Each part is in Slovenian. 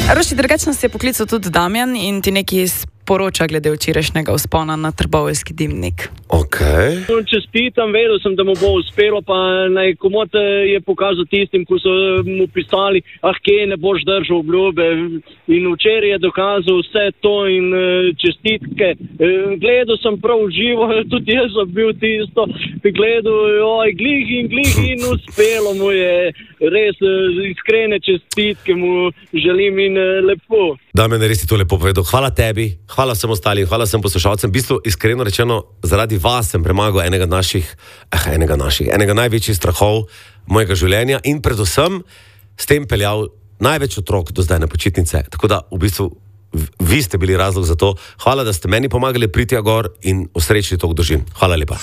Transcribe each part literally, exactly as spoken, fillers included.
Roši, drugačno se je poklical tudi Damjan in ti nekaj sporoča glede včerajšnjega vzpona na Trboveljski dimnik. Ok. Čestitam, vedel sem, da mu bo uspelo, pa naj komot je pokazal tistim, ko so mu pisali, ah, kje ne boš držal obljube. In včeraj je dokazal vse to in čestitke. Gledal sem prav živo, tudi jaz sem bil tisto. Gledal, oj, glih in glih in uspelo mu je. Res iskrene čestitke mu želim in lepo. Damjan, res ti to lepo povedal. Hvala tebi, hvala vsem ostalim, hvala vsem poslušalcem. V bistvu, iskreno rečeno, zaradi vas sem premagal enega naših, eh, enega naših, enega največjih strahov mojega življenja in predvsem s tem peljal največ otrok do zdaj na počitnice. Tako da, v bistvu, vi ste bili razlog za to. Hvala, da ste meni pomagali priti gor in osrečiti tok družin. Hvala lepa.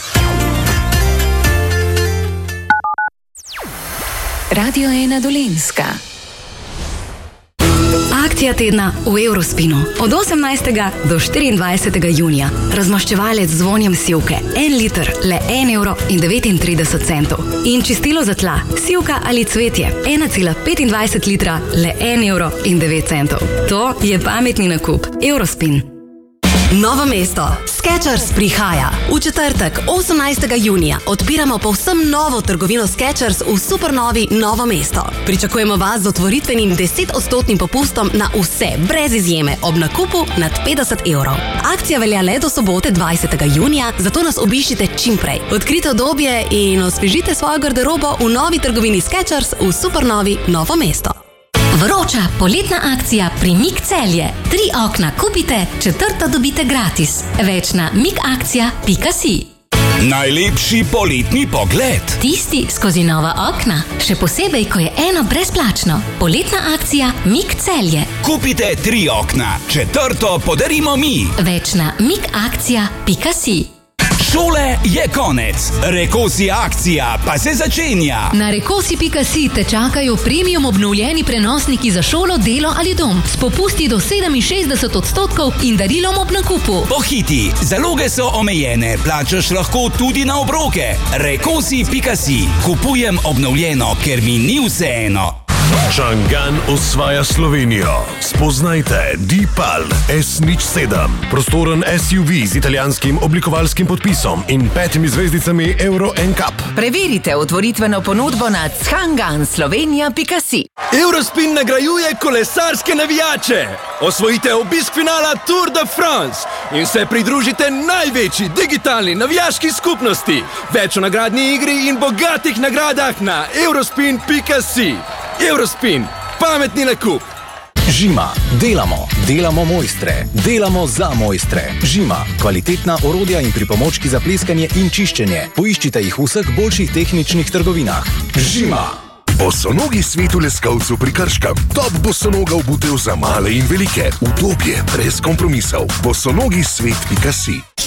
Radio ena Dolenjska. Akcija tedna v Eurospinu. Od osemnajstega do štiriindvajsetega junija. Razmaščevalec z vonjem sivke. En liter, le en evro in devetintrideset centov. In čistilo za tla, sivka ali cvetje. ena cela petindvajset litra, le en evro in devet centov. To je pametni nakup. Eurospin. Novo mesto. Skechers prihaja. V četrtek, osemnajstega junija, odpiramo povsem novo trgovino Skechers v supernovi Novo mesto. Pričakujemo vas z otvoritvenim desetodstotnim popustom na vse, brez izjeme, ob nakupu nad petdeset evrov. Akcija velja le do sobote dvajsetega junija, zato nas obiščite čim prej. Odkrite udobje in osvežite svojo garderobo v novi trgovini Skechers v supernovi Novo mesto. Vroča poletna akcija pri Mik Celje. Tri okna kupite, četrto dobite gratis. Več na mikakcija pika si. Najlepši poletni pogled. Tisti skozi nova okna. Še posebej, ko je eno brezplačno. Poletna akcija Mik Celje. Kupite tri okna, četrto podarimo mi. Več na mikakcija pika si. Šole je konec, Rekosi akcija pa se začenja. Na rekosi pika si te čakajo premium obnovljeni prenosniki za šolo, delo ali dom s popusti do sedeminšestdeset odstotkov in darilom ob nakupu. Pohiti, zaloge so omejene, plačaš lahko tudi na obroke. Rekosi pika si, kupujem obnovljeno, ker mi ni vseeno. Čangan osvaja Slovenijo. Spoznajte D-Pal S nič sedem. Prostoren S U V z italijanskim oblikovalskim podpisom in petimi zvezdicami Euro N C A P. Preverite otvoritveno ponudbo na čangan slovenija pika si. Eurospin nagrajuje kolesarske navijače. Osvojite obisk finala Tour de France in se pridružite največji digitalni navijaški skupnosti. Več o nagradni igri in bogatih nagradah na eurospin pika si. Eurospin, pametni nakup. Žima, delamo, delamo mojstre, delamo za mojstre. Žima, kvalitetna orodja in pripomočki za pleskanje in čiščenje. Poiščite jih v vseh boljših tehničnih trgovinah. Žima. Bosonogi svet v Leskovcu pri Krškem. Top bosonoga obutev za male in velike. Udobje brez kompromisov. bosonogi svet pika si.